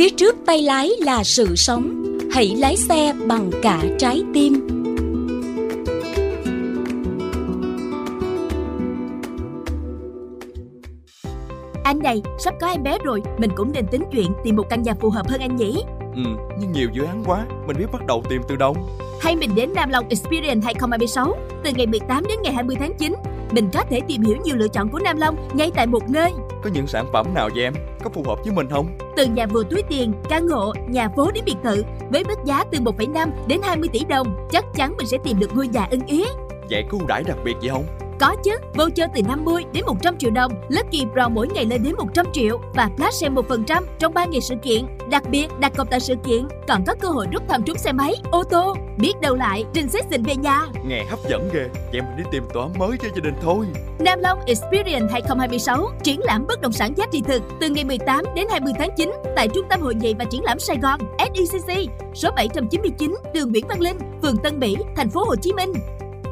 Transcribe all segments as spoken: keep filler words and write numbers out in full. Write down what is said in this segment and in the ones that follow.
Phía trước tay lái là sự sống. Hãy lái xe bằng cả trái tim. Anh này, sắp có em bé rồi, mình cũng nên tính chuyện tìm một căn nhà phù hợp hơn anh nhỉ? Ừ, nhưng nhiều dự án quá, mình biết bắt đầu tìm từ đâu. Hay mình đến Nam Long Experience hai không hai sáu, từ ngày mười tám đến ngày hai mươi tháng chín. Mình có thể tìm hiểu nhiều lựa chọn của Nam Long ngay tại một nơi. Có những sản phẩm nào vậy em? Có phù hợp với mình không? Từ nhà vừa túi tiền, căn hộ, nhà phố đến biệt thự, với mức giá từ một phẩy năm đến hai mươi tỷ đồng, chắc chắn mình sẽ tìm được ngôi nhà ưng ý. Vậy có ưu đãi đặc biệt gì không? Có chứ, voucher từ năm mươi đến một trăm triệu đồng, Lucky Pro mỗi ngày lên đến một trăm triệu và flash sale một phần trăm trong ba ngày sự kiện. Đặc biệt, đặt cọc tại sự kiện còn có cơ hội rút thăm trúng xe máy, ô tô. Biết đâu lại, Princess dình về nhà. Nghe hấp dẫn ghê, vậy mình đi tìm tòa mới cho gia đình thôi. Nam Long Experience hai không hai sáu, triển lãm bất động sản giá trị thực từ ngày mười tám đến hai mươi tháng chín tại Trung tâm Hội nghị và Triển lãm Sài Gòn S E C C, số bảy trăm chín mươi chín đường Nguyễn Văn Linh, phường Tân Mỹ, thành phố Hồ Chí Minh.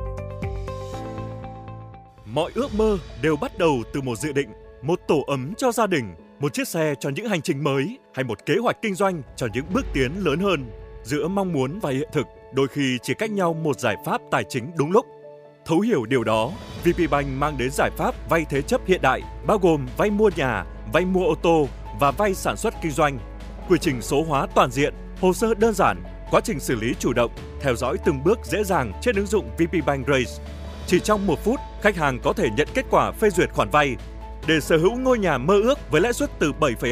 Mọi ước mơ đều bắt đầu từ một dự định, một tổ ấm cho gia đình, một chiếc xe cho những hành trình mới hay một kế hoạch kinh doanh cho những bước tiến lớn hơn. Giữa mong muốn và hiện thực, đôi khi chỉ cách nhau một giải pháp tài chính đúng lúc. Thấu hiểu điều đó, vê pê Bank mang đến giải pháp vay thế chấp hiện đại, bao gồm vay mua nhà, vay mua ô tô và vay sản xuất kinh doanh. Quy trình số hóa toàn diện, hồ sơ đơn giản, quá trình xử lý chủ động, theo dõi từng bước dễ dàng trên ứng dụng vê pê Bank Raise. Chỉ trong một phút, khách hàng có thể nhận kết quả phê duyệt khoản vay để sở hữu ngôi nhà mơ ước với lãi suất từ bảy phẩy